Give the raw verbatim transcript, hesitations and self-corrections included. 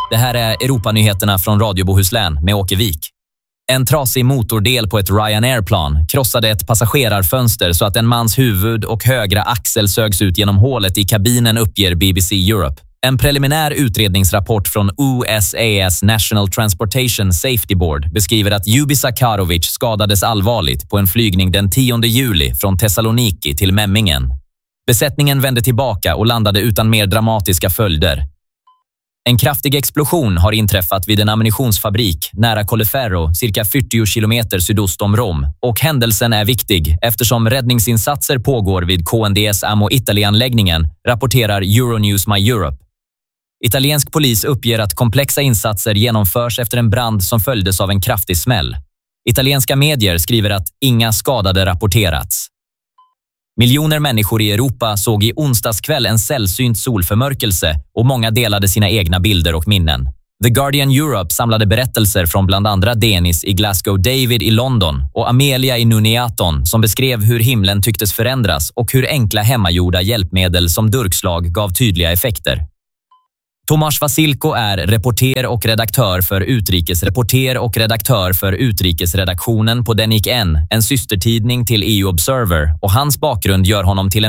Det här är Europanyheterna från Radio Bohuslän med Åke Wik. En trasig motordel på ett Ryanair-plan krossade ett passagerarfönster så att en mans huvud och högra axel sögs ut genom hålet i kabinen, uppger B B C Europe. En preliminär utredningsrapport från U S A S National Transportation Safety Board beskriver att Jubi Sakarovic skadades allvarligt på en flygning den tionde juli från Thessaloniki till Memmingen. Besättningen vände tillbaka och landade utan mer dramatiska följder. En kraftig explosion har inträffat vid en ammunitionsfabrik nära Colleferro, cirka fyrtio kilometer sydost om Rom, och händelsen är viktig eftersom räddningsinsatser pågår vid K N D S Ammo Italy-anläggningen, rapporterar Euronews My Europe. Italiensk polis uppger att komplexa insatser genomförs efter en brand som följdes av en kraftig smäll. Italienska medier skriver att inga skadade rapporterats. Miljoner människor i Europa såg i onsdagskväll en sällsynt solförmörkelse och många delade sina egna bilder och minnen. The Guardian Europe samlade berättelser från bland andra Denis i Glasgow, David i London och Amelia i Nuneaton som beskrev hur himlen tycktes förändras och hur enkla hemmagjorda hjälpmedel som durkslag gav tydliga effekter. Tomasz Wasilko är reporter och redaktör för utrikesreporter och redaktör för utrikesredaktionen på Denik N, en systertidning till E U Observer, och hans bakgrund gör honom till en